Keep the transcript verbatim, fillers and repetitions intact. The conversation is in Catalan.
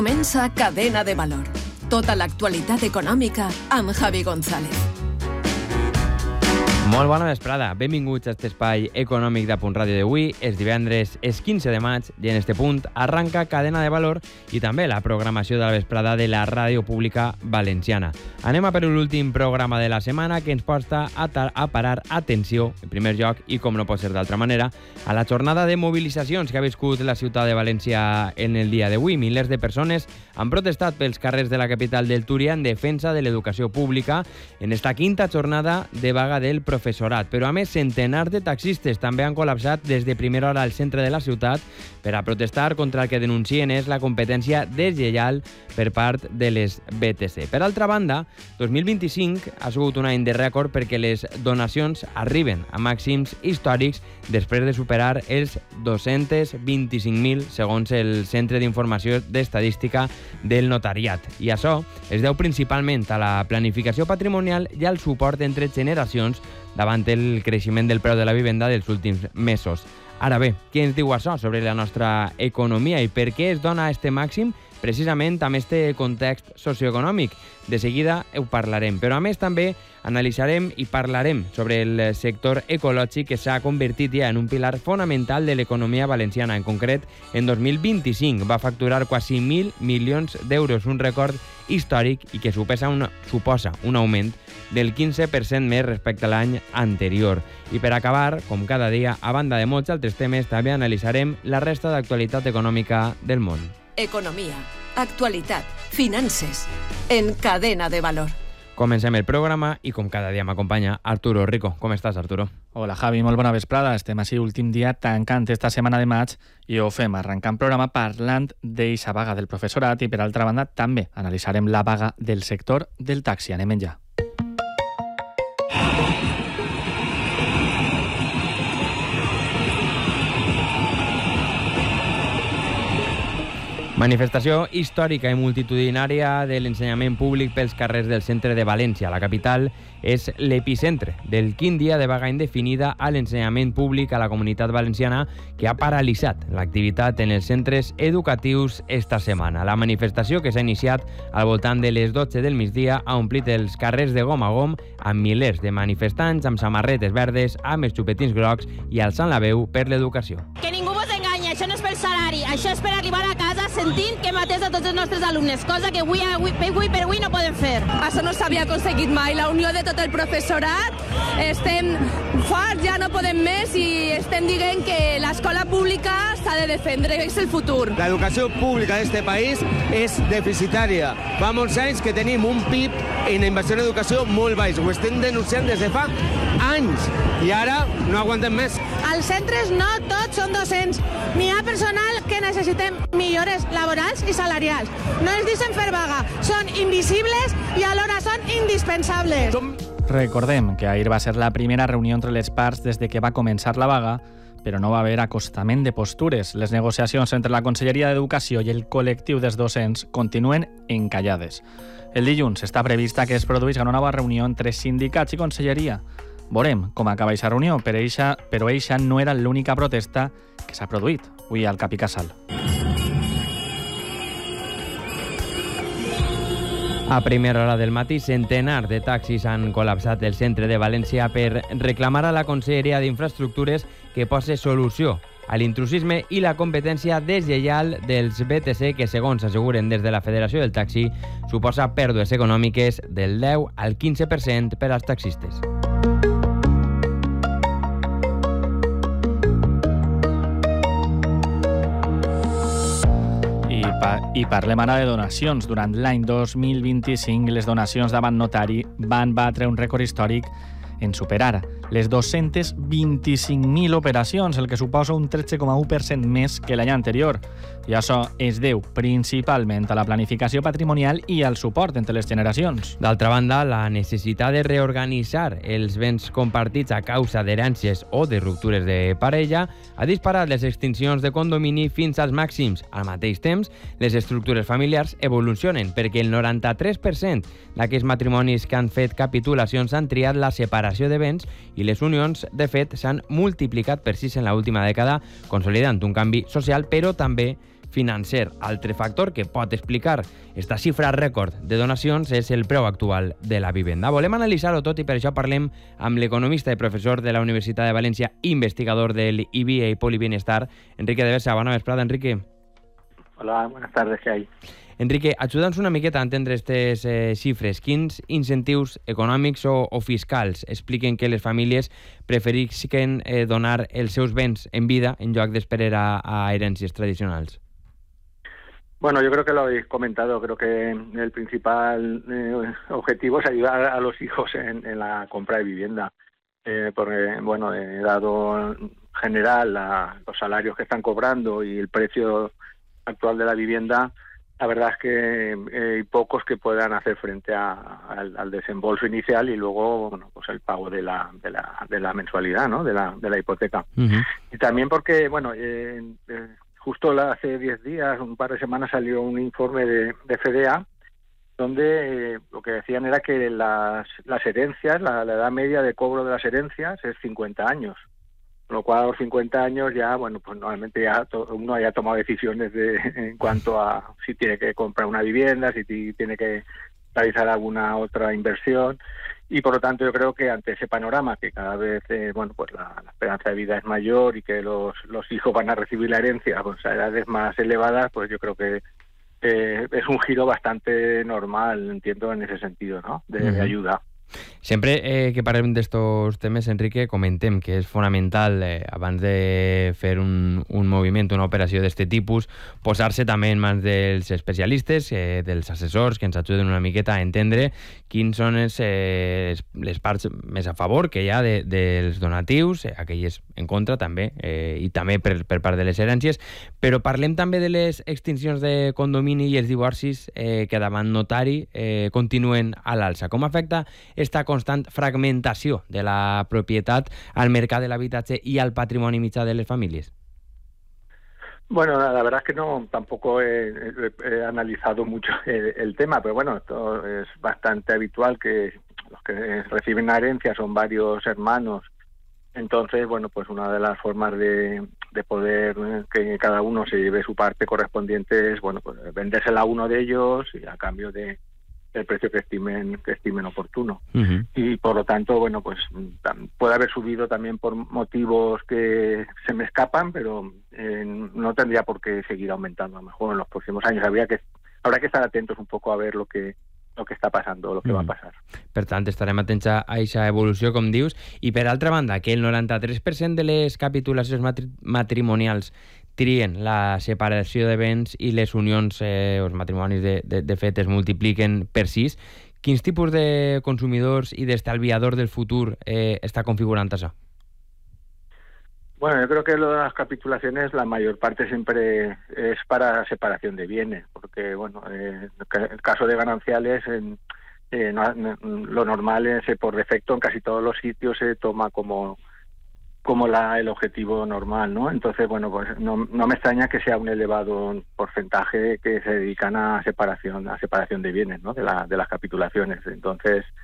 Comença Cadena de Valor. Tota l'actualitat econòmica amb Javi González. Molt bona vesprada, benvinguts a aquest espai econòmic de Punt Ràdio d'avui. És divendres, és quinze de maig, i en este punt arranca Cadena de Valor i també la programació de la vesprada de la Ràdio Pública Valenciana. Anem a per l'últim programa de la setmana que ens porta a, a parar atenció, en primer lloc, i com no pot ser d'altra manera, a la jornada de mobilitzacions que ha viscut la ciutat de València en el dia d'avui. Milers de persones han protestat pels carrers de la capital del Túria en defensa de l'educació pública en esta quinta jornada de vaga del professorat. Però a més, centenars de taxistes també han col·lapsat des de primera hora al centre de la ciutat per a protestar contra el que denuncien és la competència deslleial per part de les B T C. Per altra banda, dos mil vint-i-cinc ha sigut un any de rècord perquè les donacions arriben a màxims històrics després de superar els dos-cents vint-i-cinc mil segons el Centre d'Informació d'Estadística del Notariat. I això es deu principalment a la planificació patrimonial i al suport entre generacions davant el creixement del preu de la vivenda dels últims mesos. Ara bé, què ens diu això sobre la nostra economia i per què es dona este màxim precisament amb este context socioeconòmic? De seguida ho parlarem, però a més també analitzarem i parlarem sobre el sector ecològic que s'ha convertit ja en un pilar fonamental de l'economia valenciana. En concret, en dos mil vint-i-cinc va facturar quasi mil milions d'euros, un rècord històric i que suposa, una, suposa un augment del quinze per cent més respecte a l'any anterior. I per acabar, com cada dia, a banda de molts altres temes, també analitzarem la resta d'actualitat econòmica del món. Economia, actualitat, finances, en Cadena de Valor. Comencem el programa i com cada dia m'acompanya Arturo Rico. Com estàs, Arturo? Hola, Javi, molt bona vesprada. Estem així últim dia tancant esta setmana de maig i ho fem arrencant programa parlant d'eixa vaga del professorat i, per altra banda, també analitzarem la vaga del sector del taxi. Anem en ja. Manifestació històrica i multitudinària de l'ensenyament públic pels carrers del centre de València. La capital és l'epicentre del quin dia de vaga indefinida a l'ensenyament públic a la Comunitat Valenciana que ha paralitzat l'activitat en els centres educatius esta setmana. La manifestació, que s'ha iniciat al voltant de les dotze del migdia, ha omplit els carrers de gom a gom amb milers de manifestants amb samarretes verdes, amb els xupetins grocs i alçant la veu per l'educació. Que ningú vos enganya, això no és pel salari, això és per arribar a casa sentint que matés a tots els nostres alumnes, cosa que avui, avui, avui per avui no podem fer. Això no s'havia aconseguit mai, la unió de tot el professorat, estem forts, ja no podem més i estem dient que l'escola pública s'ha de defendre, és el futur. L'educació pública d'aquest país és deficitària. Fa molts anys que tenim un P I B en inversió en educació molt baix, ho estem denunciant des de fa anys i ara no aguantem més. Els centres no tots són docents, n'hi ha personal que necessitem millores laborals i salarials. No ens deixen fer vaga, són invisibles i alhora són indispensables. Recordem que ahir va ser la primera reunió entre les parts des de que va començar la vaga, però no va haver acostament de postures. Les negociacions entre la Conselleria d'Educació i el col·lectiu dels docents continuen encallades. El dilluns està prevista que es produeixi una nova reunió entre sindicats i Conselleria. Veurem com acaba aquesta reunió, però eixa, però eixa no era l'única protesta que s'ha produït avui al Cap i Casal. A primera hora del matí, centenars de taxis han col·lapsat el centre de València per reclamar a la Conselleria d'Infraestructures que posi solució a l'intrusisme i la competència deslleial dels B T C que, segons asseguren des de la Federació del Taxi, suposa pèrdues econòmiques del deu al quinze per cent per als taxistes. I parlem ara de donacions. Durant l'any dos mil vint-i-cinc, les donacions davant notari van batre un rècord històric en superar les dos-cents vint-i-cinc mil operacions, el que suposa un tretze coma u per cent més que l'any anterior. I això es deu principalment a la planificació patrimonial i al suport entre les generacions. D'altra banda, la necessitat de reorganitzar els béns compartits a causa d'herències o de ruptures de parella ha disparat les extincions de condomini fins als màxims. Al mateix temps, les estructures familiars evolucionen perquè el noranta-tres per cent d'aquells matrimonis que han fet capitulacions han triat la separació de béns i les unions, de fet, s'han multiplicat per sis en l'última dècada, consolidant un canvi social, però també financer. Altre factor que pot explicar esta xifra rècord de donacions és el preu actual de la vivenda. Volem analitzar-ho tot i per això parlem amb l'economista i professor de la Universitat de València, investigador del I B A i Polibienestar, Enrique de Besa. Bona vesprada, Enrique. Hola, buenas tardes, ¿qué hay? Enrique, ajuda'ns una miqueta a entendre aquestes eh, xifres. Quins incentius econòmics o, o fiscals expliquen que les famílies preferisquen eh, donar els seus béns en vida en lloc d'esperar a, a herències tradicionals? Bueno, yo creo que lo habéis comentado. Creo que el principal eh, objetivo es ayudar a los hijos en, en la compra de vivienda. Eh, porque, bueno, eh, dado en general la, los salarios que están cobrando y el precio actual de la vivienda, la verdad es que eh, hay pocos que puedan hacer frente a, al, al desembolso inicial y luego, bueno, pues el pago de la de la, de la mensualidad, ¿no? De la de la hipoteca. Uh-huh. Y también porque, bueno, eh, eh, justo la, hace diez días, un par de semanas, salió un informe de, de F D A donde eh, lo que decían era que las las herencias, la, la edad media de cobro de las herencias es cincuenta años. Con lo cual a los cincuenta años ya, bueno, pues normalmente ya to- uno haya tomado decisiones de en cuanto a si tiene que comprar una vivienda, si t- tiene que realizar alguna otra inversión, y por lo tanto yo creo que ante ese panorama que cada vez, eh, bueno, pues la, la esperanza de vida es mayor y que los, los hijos van a recibir la herencia pues a edades más elevadas, pues yo creo que eh, es un giro bastante normal, entiendo, en ese sentido, ¿no? De, uh-huh. de ayuda. Sempre eh, que parlem d'estos temes, Enrique, comentem que és fonamental, eh, abans de fer un, un moviment, una operació d'este tipus, posar-se també en mans dels especialistes, eh, dels assessors, que ens ajuden una miqueta a entendre quins són els, eh, les parts més a favor que hi ha de, dels donatius, eh, aquelles en contra també, eh, i també per, per part de les herències, però parlem també de les extincions de condomini i els divorcis eh, que davant notari eh, continuen a l'alça. Com afecta esta constant fragmentació de la propietat al mercat de l'habitatge i al patrimoni mitjà de les famílies? Bueno, la verdad es que no, tampoco he, he, he analizado mucho el, el tema, pero bueno, esto es bastante habitual que los que reciben la herencia son varios hermanos. Entonces, bueno, pues una de las formas de, de poder eh, que cada uno se lleve su parte correspondiente es, bueno, pues vendérsela a uno de ellos y a cambio de el precio que estimen que estimen oportuno. Uh-huh. Y por lo tanto, bueno, pues puede haber subido también por motivos que se me escapan, pero eh, no tendría por qué seguir aumentando a lo mejor en los próximos años. Habría que habrá que estar atentos un poco a ver lo que lo que està passant o el que mm. va passar. Per tant, estarem atents a aquesta evolució, com dius, i per altra banda, que el noranta-tres per cent de les capitulacions matri- matrimonials trien la separació de béns i les unions, eh, els matrimonis de, de, de fet es multipliquen per sis. Quins tipus de consumidors i d'estalviadors del futur eh, està configurant això? Bueno, yo creo que lo de las capitulaciones, la mayor parte siempre es para separación de bienes, porque, bueno, eh, en el caso de gananciales, en, eh, no, no, lo normal es, eh, por defecto, en casi todos los sitios se toma como como la el objetivo normal, ¿no? Entonces, bueno, pues no, no me extraña que sea un elevado porcentaje que se dedican a separación a separación de bienes, ¿no? De la de las capitulaciones. Entonces,